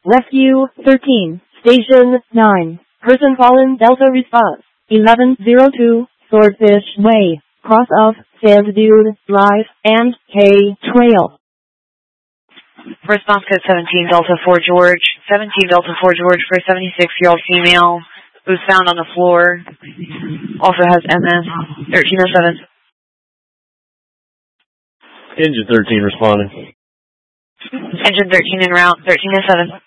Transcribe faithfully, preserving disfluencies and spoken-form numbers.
Rescue thirteen, Station nine. Person fallen. Delta response. eleven oh two, Swordfish Way. Cross of Sand Dune Drive and K Trail. Response code seventeen Delta four George. seventeen Delta four George for a seventy-six-year-old female who's found on the floor. Also has M S. thirteen oh seven. Engine thirteen responding. Engine thirteen en route. thirteen oh seven.